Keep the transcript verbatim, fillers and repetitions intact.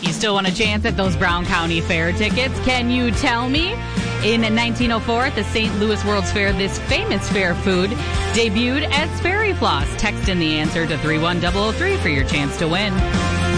You still want a chance at those Brown County Fair tickets? Can you tell me? In nineteen oh four at the Saint Louis World's Fair, this famous fair food debuted as Sperry Floss. Text in the answer to three one zero zero three for your chance to win.